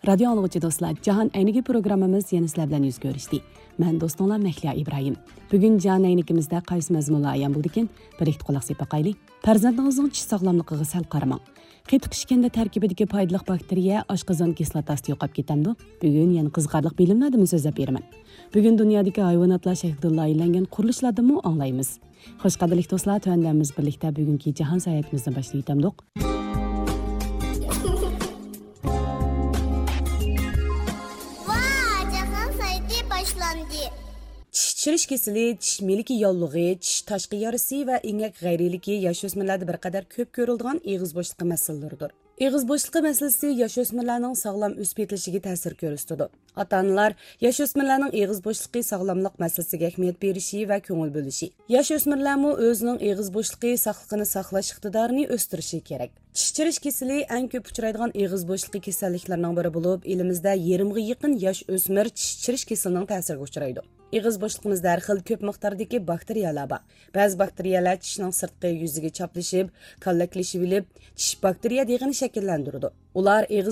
Radio anlıqçı dostlar, Cahan Əyniki programımız yeni sizlər bilan yüz görüşdü. Mən dostunlar Məhliya İbrahim. Bugün Cahan Əynikimizdə qaysı məzmunlar ayan buldikin, birlikdə qulaq sepaqaylı. Farzandinizning tish sog'lomligiga sal qaramang. Qetiq ishganda tarkibidagi foydali bakteriya oshqozon kislotasini yo'qolib ketamdi. Bugun yana qiziqarli bilimlardan so'zlab beraman. Bugun dunyodagi hayvonotlar shaklida loyihalangan qurilishlardan anglaymiz. Xo'sh qadrli do'stlar, tuandamiz birlikda bugungi jahon sayohatimizni boshlaytamdik. Tish chirish kesili, tish miliki yollig'i, tish tashqi yarisi va engak g'ayriligi yosh o'smirlarda bir qadar ko'p ko'riladigan eg'iz bo'shliqi masalalaridir. Eg'iz bo'shliqi masalasi yosh o'smirlarning sog'lom o'sib yetilishiga ta'sir ko'rsatadi. Ota-onalar yosh o'smirlarning eg'iz bo'shliqi sog'lomlik masalasiga ahamiyat berishi va ko'ngil bo'lishi. Yosh o'smirlarmi o'zining eg'iz bo'shliqi sog'lig'ini saqlash iqtidorini o'stirishi kerak. Tish chirish kesili eng ko'p uchraydigan eg'iz bo'shliqi kasalliklarining biri bo'lib, elimizda 20 ga yaqin yosh o'smir tish chirish kesilining ta'siriga uchraydi. Eg'iz bo'shliqimizda har xil ko'p miqdordagi bakteriyalar bor. Ba'zi bakteriyalar tishning sirtqi yuziga chaplashib, kallaklashib olib, tish bakteriya deg'ini shakllantiradi. Ular eg'iz